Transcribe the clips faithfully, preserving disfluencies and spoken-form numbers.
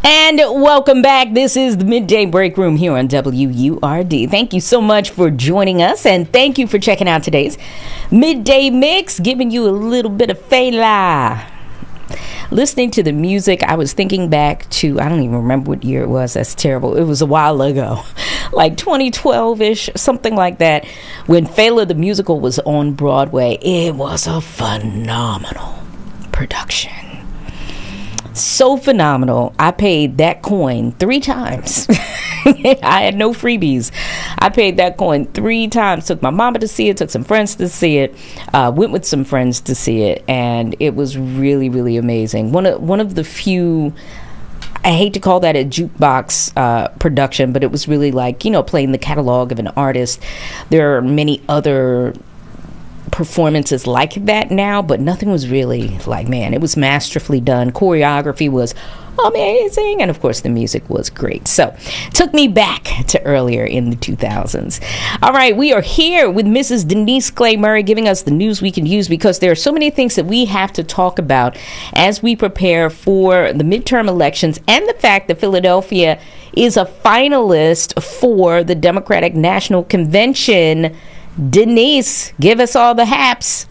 And welcome back. This is the Midday Break Room here on W U R D. Thank you so much for joining us, and thank you for checking out today's Midday Mix, giving you a little bit of Fela. Listening to the music, I was thinking back to, I don't even remember what year it was. That's terrible. It was a while ago, like twenty twelve-ish, something like that, when Fela the Musical was on Broadway. It was a phenomenal production. So phenomenal. I paid that coin three times. I had no freebies. I paid that coin three times. Took my mama to see it, took some friends to see it, uh, went with some friends to see it, and it was really, really amazing. One of one of the few, I hate to call that a jukebox uh, production, but it was really like, you know, playing the catalog of an artist. There are many other performances like that now, but nothing was really like, man, it was masterfully done. Choreography was amazing, and of course the music was great. So took me back to earlier in the two thousands. All right, we are here with Missus Denise Clay Murray, giving us the news we can use, because there are so many things that we have to talk about as we prepare for the midterm elections, and the fact that Philadelphia is a finalist for the Democratic National Convention. Denise, give us all the haps.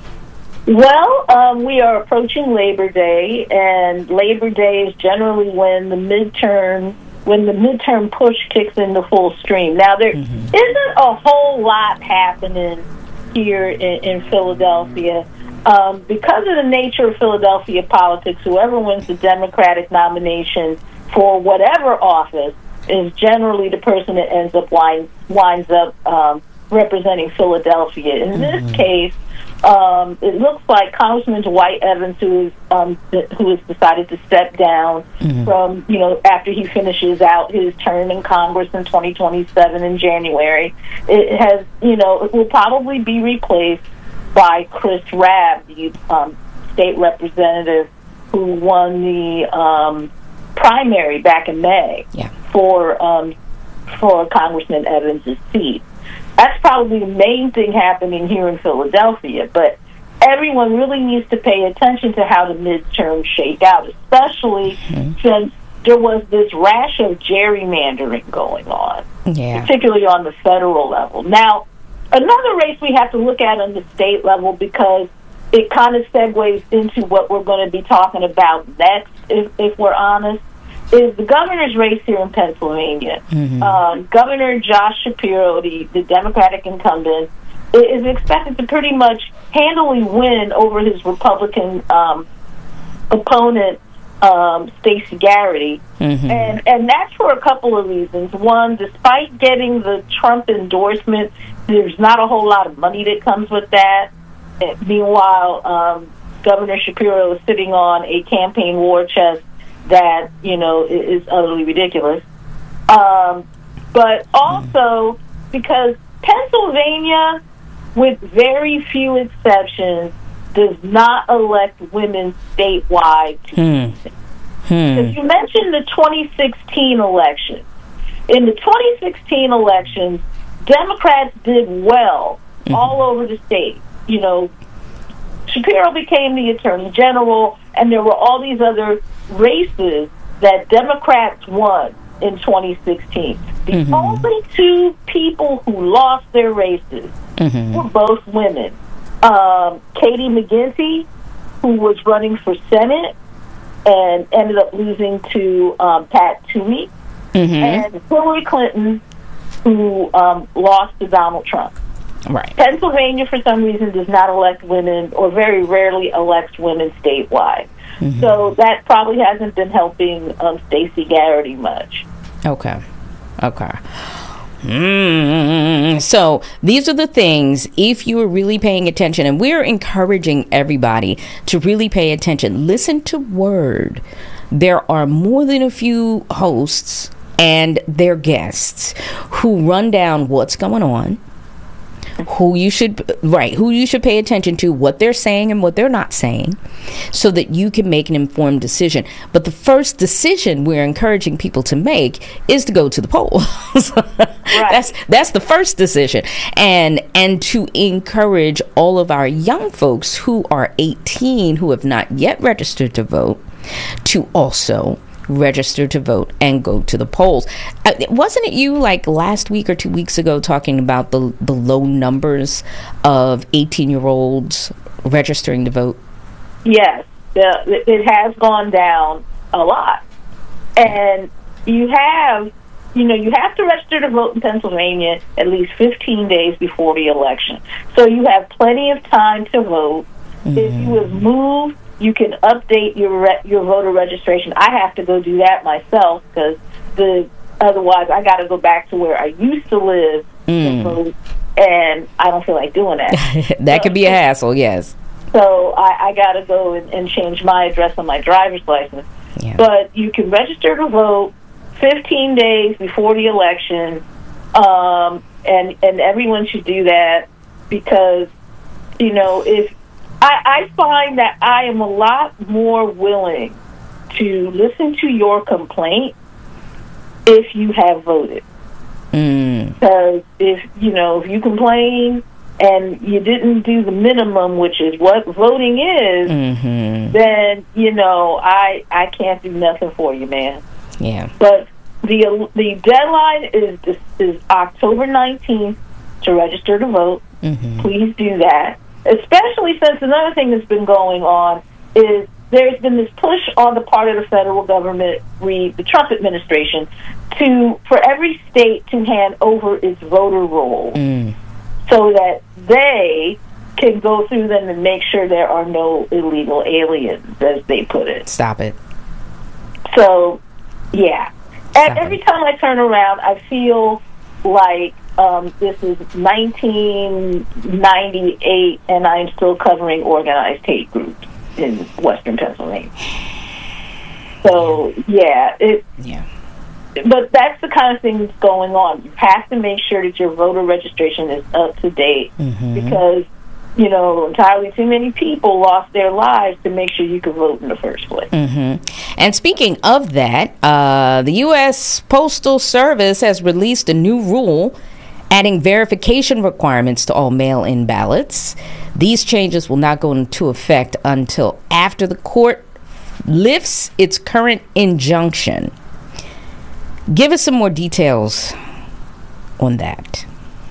Well, um, we are approaching Labor Day, and Labor Day is generally when the midterm when the midterm push kicks into full stream. Now, there mm-hmm. isn't a whole lot happening here in, in Philadelphia. Um, because of the nature of Philadelphia politics, whoever wins the Democratic nomination for whatever office is generally the person that ends up winds, winds up um, representing Philadelphia. In mm-hmm. this case, um, it looks like Congressman Dwight Evans, who is um, who has decided to step down mm-hmm. from, you know, after he finishes out his term in Congress in twenty twenty-seven in January, it has, you know, it will probably be replaced by Chris Rabb, the um, state representative who won the um, primary back in May yeah. for um, for Congressman Evans' seat. That's probably the main thing happening here in Philadelphia, but everyone really needs to pay attention to how the midterms shake out, especially mm-hmm. since there was this rash of gerrymandering going on, yeah. particularly on the federal level. Now, another race we have to look at on the state level, because it kind of segues into what we're going to be talking about next, if, if we're honest, is the governor's race here in Pennsylvania. Mm-hmm. Uh, Governor Josh Shapiro, the, the Democratic incumbent, is expected to pretty much handily win over his Republican um, opponent, um, Stacey Garrity. Mm-hmm. And, and that's for a couple of reasons. One, despite getting the Trump endorsement, there's not a whole lot of money that comes with that. And meanwhile, um, Governor Shapiro is sitting on a campaign war chest that, you know, is utterly ridiculous. Um, but also because Pennsylvania, with very few exceptions, does not elect women statewide to hmm. Hmm. Because you mentioned the twenty sixteen election. In the twenty sixteen elections, Democrats did well mm-hmm. all over the state. You know, Shapiro became the Attorney General, and there were all these other races that Democrats won in twenty sixteen. The mm-hmm. only two people who lost their races mm-hmm. were both women. Um, Katie McGinty, who was running for Senate and ended up losing to um, Pat Toomey, mm-hmm. and Hillary Clinton, who um, lost to Donald Trump. Right. Pennsylvania, for some reason, does not elect women, or very rarely elects women statewide. Mm-hmm. So that probably hasn't been helping um, Stacey Garrity much. Okay. Okay. Mm. So these are the things, if you are really paying attention, and we're encouraging everybody to really pay attention. Listen to Word. There are more than a few hosts and their guests who run down what's going on, who you should right who you should pay attention to, what they're saying and what they're not saying, so that you can make an informed decision. But the first decision we're encouraging people to make is to go to the polls. Right. That's that's the first decision, and and to encourage all of our young folks who are eighteen, who have not yet registered to vote, to also register to vote and go to the polls. Uh, wasn't it you like last week or two weeks ago talking about the the low numbers of eighteen year olds registering to vote? Yes, the, it has gone down a lot. And you have, you know, you have to register to vote in Pennsylvania at least fifteen days before the election. So you have plenty of time to vote. Mm-hmm. If you have moved, you can update your re- your voter registration. I have to go do that myself because the otherwise I got to go back to where I used to live mm. to vote, and I don't feel like doing that. That so, could be a hassle, yes. So I, I got to go and, and change my address on my driver's license. Yeah. But you can register to vote fifteen days before the election, um, and and everyone should do that because, you know, if I, I find that I am a lot more willing to listen to your complaint if you have voted. Mm. Because if, you know, if you complain and you didn't do the minimum, which is what voting is, mm-hmm. then, you know, I I can't do nothing for you, man. Yeah. But the the deadline is is October nineteenth to register to vote. Mm-hmm. Please do that. Especially since another thing that's been going on is there's been this push on the part of the federal government, read the Trump administration, to for every state to hand over its voter rolls. Mm. So that they can go through them and make sure there are no illegal aliens, as they put it. Stop it. So, yeah. Stop and every it. time I turn around, I feel like um, this is nineteen ninety-eight, and I'm still covering organized hate groups in Western Pennsylvania. So, yeah, it. Yeah. But that's the kind of thing that's going on. You have to make sure that your voter registration is up to date mm-hmm. because, you know, entirely too many people lost their lives to make sure you could vote in the first place. Mm-hmm. And speaking of that, uh, the U S Postal Service has released a new rule adding verification requirements to all mail-in ballots. These changes will not go into effect until after the court lifts its current injunction. Give us some more details on that.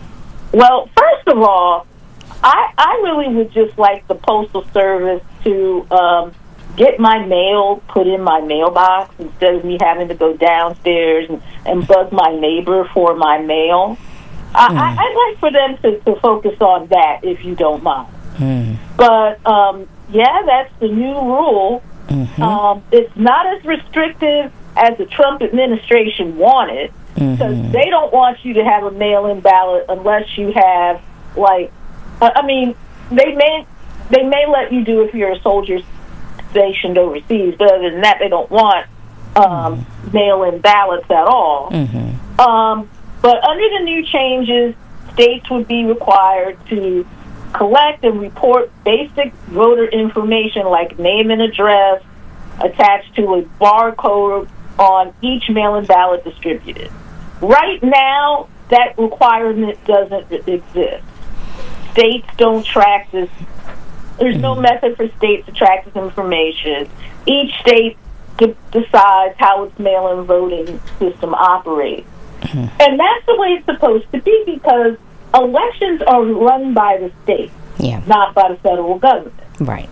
Well, first of all, I, I really would just like the Postal Service to um, get my mail put in my mailbox instead of me having to go downstairs and, and bug my neighbor for my mail. I, mm. I, I'd like for them to, to focus on that, if you don't mind. Mm. But, um, yeah, that's the new rule. Mm-hmm. Um, it's not as restrictive as the Trump administration wanted, because mm-hmm. they don't want you to have a mail-in ballot unless you have, like, I mean, they may they may let you do if you're a soldier stationed overseas, but other than that, they don't want um, mm-hmm. mail-in ballots at all. Mm-hmm. Um, but under the new changes, states would be required to collect and report basic voter information like name and address attached to a barcode on each mail-in ballot distributed. Right now, that requirement doesn't exist. States don't track this. There's no method for states to track this information. Each state de- decides how its mail-in voting system operates. Mm-hmm. And that's the way it's supposed to be because elections are run by the state, yeah. not by the federal government. Right.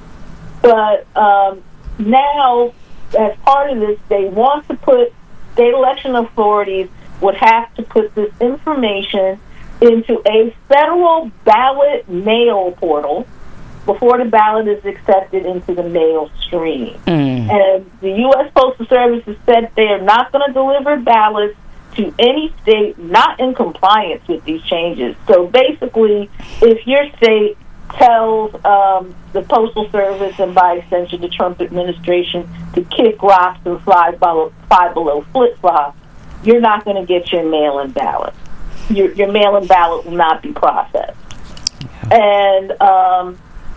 But um, now, as part of this, they want to put, state election authorities would have to put this information into a federal ballot mail portal before the ballot is accepted into the mail stream. Mm. And the U S Postal Service has said they are not going to deliver ballots to any state not in compliance with these changes. So basically, if your state tells um, the Postal Service and by extension the Trump administration to kick rocks and fly below, fly below flip-flops, you're not going to get your mail-in ballot. Your, your mail-in ballot will not be processed. And um,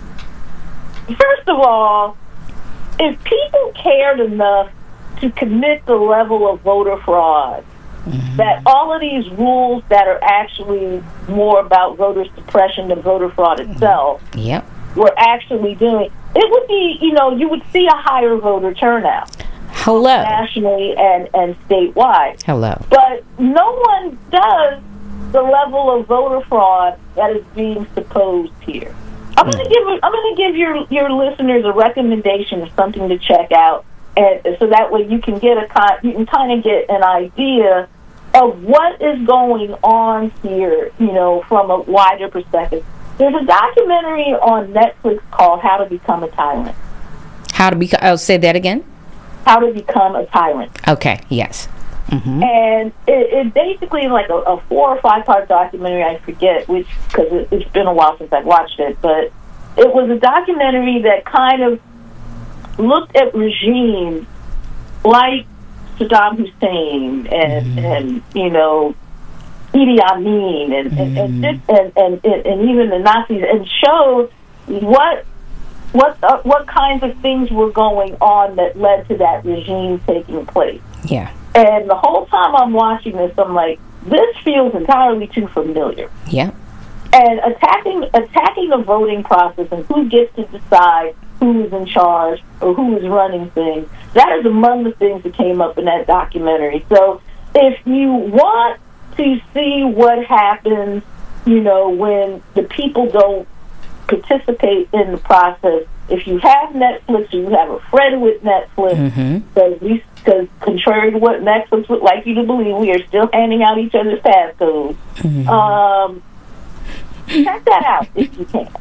first of all, if people cared enough to commit the level of voter fraud, mm-hmm. that all of these rules that are actually more about voter suppression than voter fraud itself yep. were actually doing, it would be, you know, you would see a higher voter turnout. Hello. nationally and, and statewide. Hello. But no one does the level of voter fraud that is being supposed here. I'm going to give I'm going to give your your listeners a recommendation of something to check out, and so that way you can get a you can kind of get an idea of what is going on here, you know, from a wider perspective. There's a documentary on Netflix called How to Become a Tyrant. How to become? I'll say that again. How to Become a Tyrant. Okay. Yes. Mm-hmm. And it, it basically is like a, a four or five part documentary. I forget which, because it, it's been a while since I've watched it. But it was a documentary that kind of looked at regimes like Saddam Hussein and, mm-hmm. and you know, Idi Amin and and, mm-hmm. and, and, and, and, and even the Nazis, and showed what what uh, what kinds of things were going on that led to that regime taking place. Yeah. And the whole time I'm watching this, I'm like, this feels entirely too familiar. Yeah. And attacking attacking the voting process and who gets to decide who is in charge or who is running things, that is among the things that came up in that documentary. So if you want to see what happens, you know, when the people don't participate in the process, if you have Netflix or you have a friend with Netflix, because mm-hmm. we Because contrary to what Netflix would like you to believe, we are still handing out each other's passcodes. Mm-hmm. Um, check that out if you can.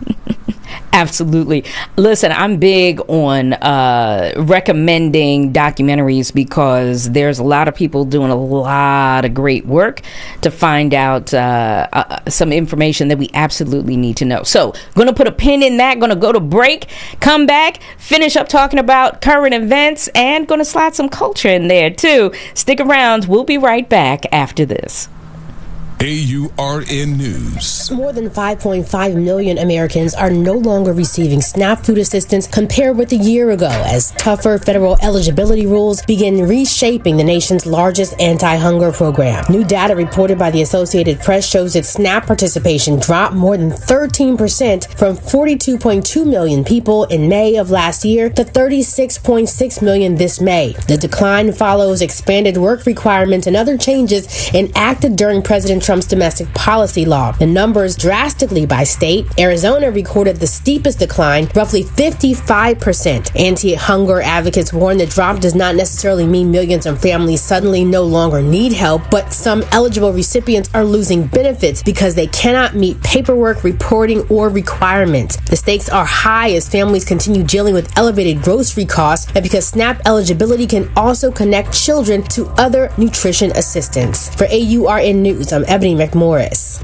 Absolutely. Listen, I'm big on uh, recommending documentaries because there's a lot of people doing a lot of great work to find out uh, uh, some information that we absolutely need to know. So, going to put a pin in that, going to go to break, come back, finish up talking about current events, and going to slide some culture in there too. Stick around. We'll be right back after this. A U R N News. More than five point five million Americans are no longer receiving SNAP food assistance compared with a year ago, as tougher federal eligibility rules begin reshaping the nation's largest anti-hunger program. New data reported by the Associated Press shows that SNAP participation dropped more than thirteen percent from forty-two point two million people in May of last year to thirty-six point six million this May. The decline follows expanded work requirements and other changes enacted during President Trump's domestic policy law. The numbers drastically by state. Arizona recorded the steepest decline, roughly fifty-five percent. Anti-hunger advocates warn the drop does not necessarily mean millions of families suddenly no longer need help, but some eligible recipients are losing benefits because they cannot meet paperwork, reporting, or requirements. The stakes are high as families continue dealing with elevated grocery costs, and because SNAP eligibility can also connect children to other nutrition assistance. For A U R N News, I'm Ebony McMorris.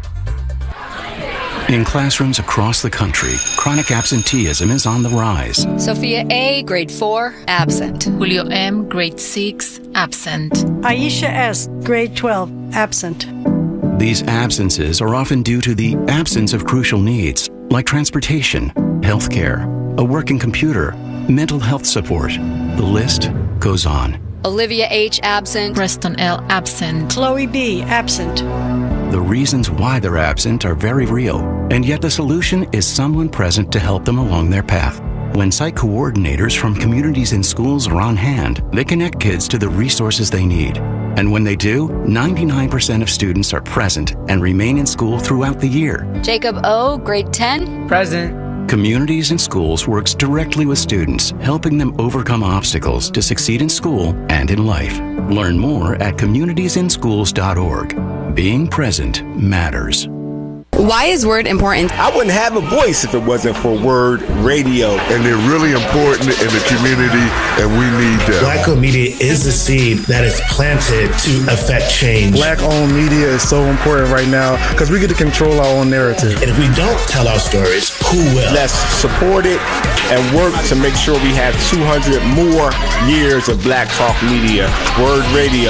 In classrooms across the country, chronic absenteeism is on the rise. Sophia A., grade four, absent. Julio M., grade six, absent. Aisha S., grade twelve, absent. These absences are often due to the absence of crucial needs, like transportation, health care, a working computer, mental health support. The list goes on. Olivia H., absent. Preston L., absent. Chloe B., absent. The reasons why they're absent are very real, and yet the solution is someone present to help them along their path. When site coordinators from communities and schools are on hand, they connect kids to the resources they need. And when they do, ninety-nine percent of students are present and remain in school throughout the year. Jacob O., grade ten. Present. Communities and Schools works directly with students, helping them overcome obstacles to succeed in school and in life. Learn more at communities in schools dot org. Being present matters. Why is Word important? I wouldn't have a voice if it wasn't for Word Radio. And they're really important in the community, and we need them. Black-owned media is the seed that is planted to affect change. Black-owned media is so important right now because we get to control our own narrative. And if we don't tell our stories, who will? Let's support it and work to make sure we have two hundred more years of Black Talk Media. Word Radio.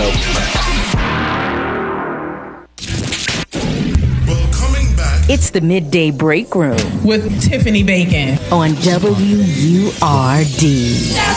It's the Midday Break Room with Tiffany Bacon on W U R D.